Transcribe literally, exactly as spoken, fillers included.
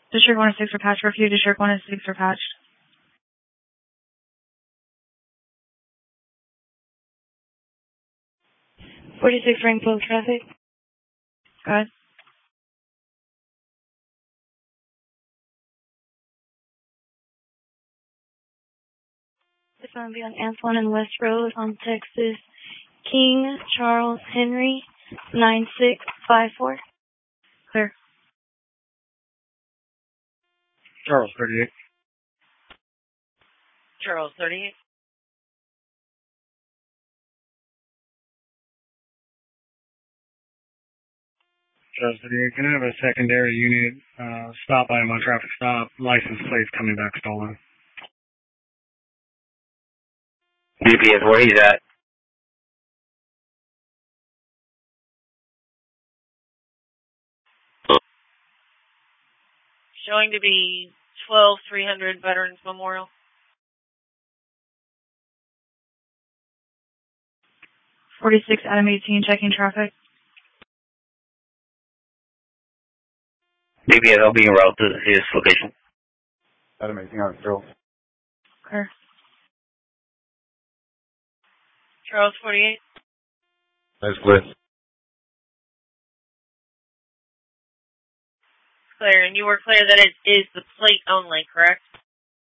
District one oh six for patch review. District one oh six for patch. forty-six ring full traffic. Go ahead. It's going to be on Antoine and West Road on Texas. King Charles Henry, nine six five four. Clear. Charles, thirty-eight. Charles, thirty-eight. Charles, thirty-eight. Can I have a secondary unit uh, stop item on traffic stop? License plates coming back stolen. D P S, where he's at? Showing to be twelve three hundred Veterans Memorial. forty-six Adam eighteen checking traffic. D P S, I'll be en route to his location. Adam eighteen on control. Clear. Charles, forty-eight. That's clear. Clear, and you were clear that it is the plate only, correct?